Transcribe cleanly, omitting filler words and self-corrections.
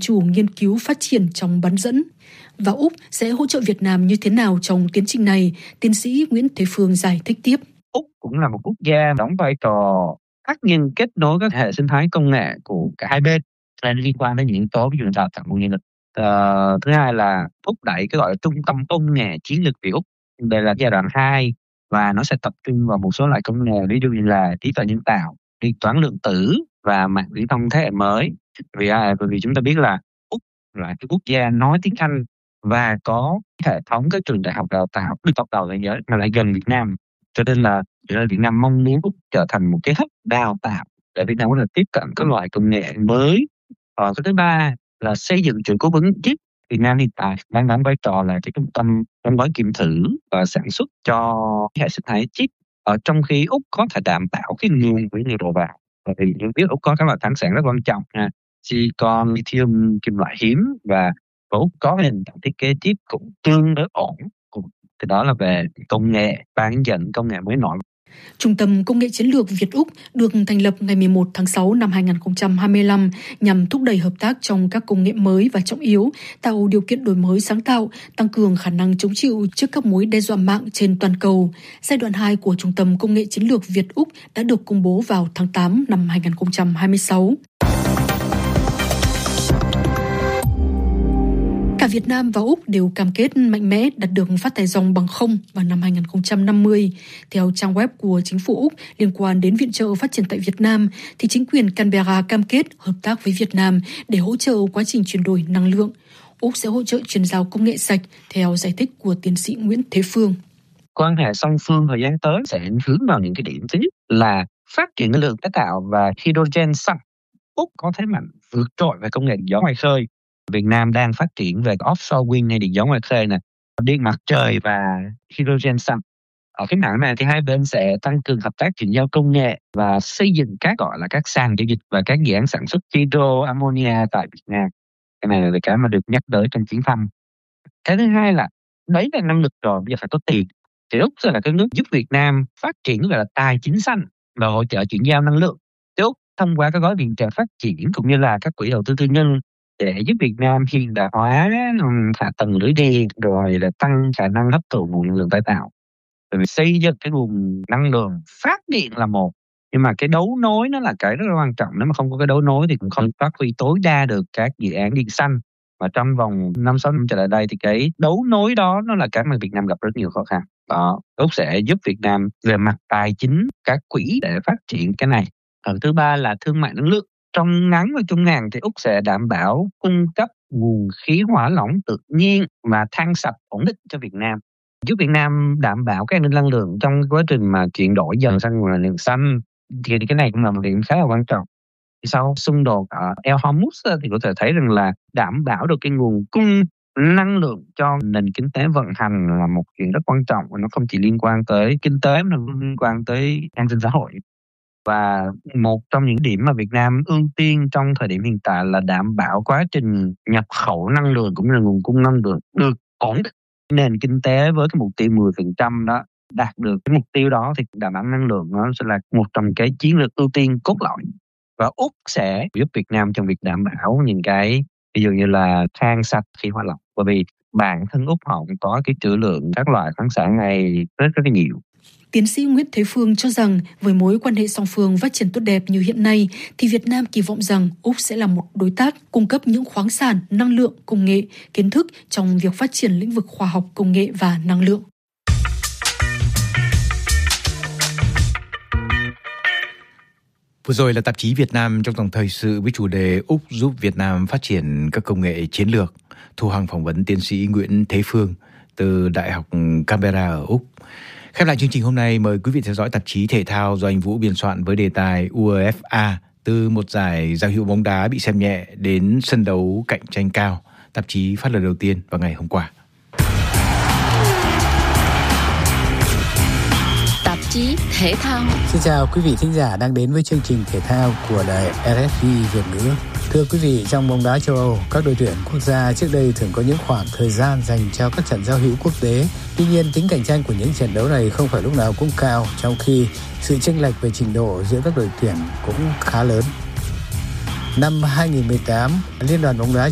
chủ nghiên cứu phát triển trong bán dẫn. Và Úc sẽ hỗ trợ Việt Nam như thế nào trong tiến trình này? Tiến sĩ Nguyễn Thế Phương giải thích tiếp. Úc cũng là một quốc gia đóng vai trò tác nhân kết nối các hệ sinh thái công nghệ của cả hai bên, nên liên quan đến những yếu tố ví dụ như đào tạo nguồn nhân lực. Thứ hai là thúc đẩy cái gọi là trung tâm công nghệ chiến lược Việt Úc. Đây là giai đoạn 2 và nó sẽ tập trung vào một số loại công nghệ ví dụ như là trí tuệ nhân tạo, điện toán lượng tử và mạng viễn thông thế hệ mới. Bởi vì chúng ta biết là Úc là cái quốc gia nói tiếng Anh và có hệ thống các trường đại học đào tạo được top đầu thế giới mà lại gần Việt Nam, cho nên là Việt Nam mong muốn Úc trở thành một cái hub đào tạo để Việt Nam có thể tiếp cận các loại công nghệ mới. Cái thứ ba là xây dựng chuỗi cung ứng chip. Việt Nam hiện tại đang đóng vai trò là cái trung tâm đóng gói kiểm thử và sản xuất cho hệ sinh thái chip, trong khi Úc có thể đảm bảo cái nguồn nguyên liệu đầu vào. Bởi vì chúng biết Úc có các loại khoáng sản rất quan trọng, silicon, lithium, kim loại hiếm, và Úc có nền tảng thiết kế chip cũng tương đối ổn. Thì đó là về công nghệ, bán dẫn công nghệ mới nổi. Trung tâm Công nghệ Chiến lược Việt-Úc được thành lập ngày 11 tháng 6 năm 2025 nhằm thúc đẩy hợp tác trong các công nghệ mới và trọng yếu, tạo điều kiện đổi mới sáng tạo, tăng cường khả năng chống chịu trước các mối đe dọa mạng trên toàn cầu. Giai đoạn 2 của Trung tâm Công nghệ Chiến lược Việt-Úc đã được công bố vào tháng 8 năm 2026. Cả Việt Nam và Úc đều cam kết mạnh mẽ đạt được phát thải ròng bằng không vào năm 2050. Theo trang web của chính phủ Úc liên quan đến viện trợ phát triển tại Việt Nam, thì chính quyền Canberra cam kết hợp tác với Việt Nam để hỗ trợ quá trình chuyển đổi năng lượng. Úc sẽ hỗ trợ chuyển giao công nghệ sạch, theo giải thích của tiến sĩ Nguyễn Thế Phương. Quan hệ song phương thời gian tới sẽ hướng vào những cái điểm. Thứ nhất là phát triển năng lượng tái tạo và hydrogen xanh. Úc có thế mạnh vượt trội về công nghệ điện gió ngoài khơi. Việt Nam đang phát triển về offshore wind hay điện gió ngoài khơi này, điện mặt trời và hydrogen xanh. Ở cái mảng này thì hai bên sẽ tăng cường hợp tác chuyển giao công nghệ và xây dựng các sàn giao dịch và các dự án sản xuất hydro ammonia tại Việt Nam. Cái này là cái mà được nhắc tới trong chuyến thăm. Cái thứ hai là đấy là năng lực rồi, bây giờ phải có tiền. Thì Úc sẽ là cái nước giúp Việt Nam phát triển gọi là tài chính xanh và hỗ trợ chuyển giao năng lượng. Thì Úc thông qua các gói viện trợ phát triển cũng như là các quỹ đầu tư tư nhân để giúp Việt Nam hiện đại hóa hạ tầng lưới điện, rồi là tăng khả năng hấp thụ nguồn năng lượng tái tạo. Bởi vì xây dựng cái nguồn năng lượng phát điện là một, nhưng mà cái đấu nối nó là cái rất là quan trọng. Nếu mà không có cái đấu nối thì cũng không phát huy tối đa được các dự án điện xanh. Và trong vòng 5-6 năm trở lại đây thì cái đấu nối đó nó là cái mà Việt Nam gặp rất nhiều khó khăn. Đó, Úc sẽ giúp Việt Nam về mặt tài chính, các quỹ để phát triển cái này. Thứ ba là thương mại năng lượng. Trong ngắn và trung hạn thì Úc sẽ đảm bảo cung cấp nguồn khí hỏa lỏng tự nhiên và than sạch ổn định cho Việt Nam, giúp Việt Nam đảm bảo cái an ninh năng lượng trong quá trình mà chuyển đổi dần sang nguồn năng lượng xanh. Thì cái này cũng là một điểm khá là quan trọng. Sau xung đột ở El Hormuz thì có thể thấy rằng là đảm bảo được cái nguồn cung năng lượng cho nền kinh tế vận hành là một chuyện rất quan trọng, và nó không chỉ liên quan tới kinh tế mà nó liên quan tới an sinh xã hội. Và một trong những điểm mà Việt Nam ưu tiên trong thời điểm hiện tại là đảm bảo quá trình nhập khẩu năng lượng cũng như là nguồn cung năng lượng được ổn định. Nền kinh tế với cái mục tiêu 10% đó, đạt được cái mục tiêu đó thì đảm bảo năng lượng nó sẽ là một trong cái chiến lược ưu tiên cốt lõi. Và Úc sẽ giúp Việt Nam trong việc đảm bảo những cái ví dụ như là than sạch, khí hỏa lỏng, bởi vì bản thân Úc họ cũng có cái trữ lượng các loại khoáng sản này rất là nhiều. Tiến sĩ Nguyễn Thế Phương cho rằng với mối quan hệ song phương phát triển tốt đẹp như hiện nay thì Việt Nam kỳ vọng rằng Úc sẽ là một đối tác cung cấp những khoáng sản, năng lượng, công nghệ, kiến thức trong việc phát triển lĩnh vực khoa học, công nghệ và năng lượng. Vừa rồi là tạp chí Việt Nam trong dòng thời sự với chủ đề Úc giúp Việt Nam phát triển các công nghệ chiến lược. Thu Hằng phỏng vấn tiến sĩ Nguyễn Thế Phương từ Đại học Canberra ở Úc. Khép lại chương trình hôm nay, mời quý vị theo dõi tạp chí thể thao do anh Vũ biên soạn với đề tài UEFA, từ một giải giao hữu bóng đá bị xem nhẹ đến sân đấu cạnh tranh cao. Tạp chí phát lần đầu tiên vào ngày hôm qua. Tạp chí thể thao. Xin chào quý vị thính giả đang đến với chương trình thể thao của đài RFI Việt ngữ. Thưa quý vị, trong bóng đá châu Âu, các đội tuyển quốc gia trước đây thường có những khoảng thời gian dành cho các trận giao hữu quốc tế. Tuy nhiên, tính cạnh tranh của những trận đấu này không phải lúc nào cũng cao, trong khi sự chênh lệch về trình độ giữa các đội tuyển cũng khá lớn. Năm 2018, Liên đoàn bóng đá